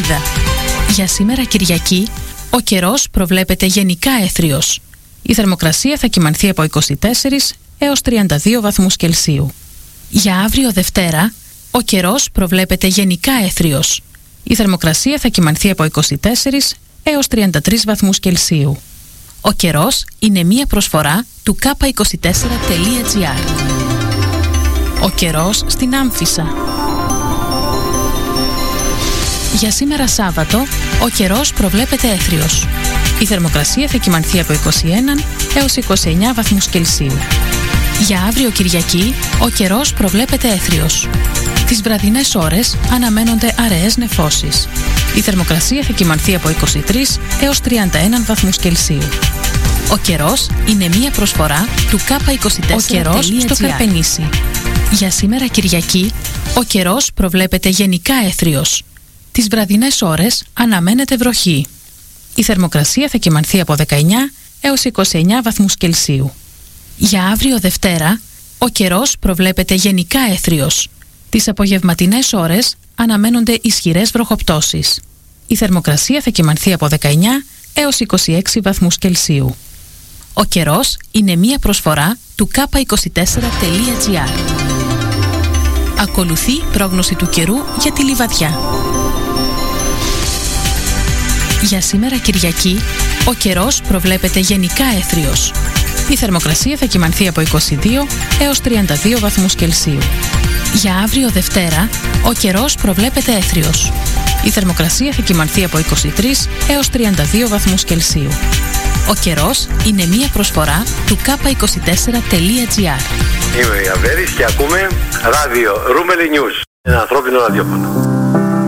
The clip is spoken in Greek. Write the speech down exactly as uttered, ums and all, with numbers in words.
Κερκίδα. Για σήμερα Κυριακή, ο καιρός προβλέπεται γενικά έθριος. Η θερμοκρασία θα κυμανθεί από είκοσι τέσσερις έως τριάντα δύο βαθμούς Κελσίου. Για αύριο Δευτέρα, ο καιρός προβλέπεται γενικά έθριος. Η θερμοκρασία θα κυμανθεί από είκοσι τέσσερις έως τριάντα τρεις βαθμούς Κελσίου. Ο καιρός είναι μία προσφορά του κάπα είκοσι τέσσερα τελεία τζι άρ. Ο καιρός στην Άμφισσα. Για σήμερα Σάββατο, ο καιρός προβλέπεται έθριος. Η θερμοκρασία θα κυμανθεί από είκοσι ένα έως είκοσι εννέα βαθμούς Κελσίου. Για αύριο Κυριακή, ο καιρός προβλέπεται έθριος. Τις βραδινές ώρες αναμένονται αραιές νεφώσεις. Η θερμοκρασία θα κυμανθεί από είκοσι τρεις έως τριάντα ένα βαθμούς Κελσίου. Ο καιρός είναι μία προσφορά του κάπα είκοσι τέσσερα. Ο καιρός στο Καρπενήσι. Για σήμερα Κυριακή, ο καιρός προβλέπεται γενικά έθριος. Τις βραδινές ώρες αναμένεται βροχή. Η θερμοκρασία θα κυμανθεί από δεκαεννέα έως είκοσι εννέα βαθμούς Κελσίου. Για αύριο Δευτέρα, ο καιρός προβλέπεται γενικά έθριος. Τις απογευματινές ώρες αναμένονται ισχυρές βροχοπτώσεις. Η θερμοκρασία θα κυμανθεί από δεκαεννέα έως είκοσι έξι βαθμούς Κελσίου. Ο καιρός είναι μία προσφορά του κάπα είκοσι τέσσερα τελεία τζι άρ. Ακολουθεί πρόγνωση του καιρού για τη Λιβαδιά. Για σήμερα Κυριακή, ο καιρός προβλέπεται γενικά έθριος. Η θερμοκρασία θα κυμανθεί από είκοσι δύο έως τριάντα δύο βαθμούς Κελσίου. Για αύριο Δευτέρα, ο καιρός προβλέπεται έθριος. Η θερμοκρασία θα κυμανθεί από είκοσι τρεις έως τριάντα δύο βαθμούς Κελσίου. Ο καιρός είναι μία προσφορά του κάπα είκοσι τέσσερα τελεία τζι άρ. Είμαι ο Ιαβέρης και ακούμε ράδιο Ρούμελι News, ένα ανθρώπινο ραδιόφωνο.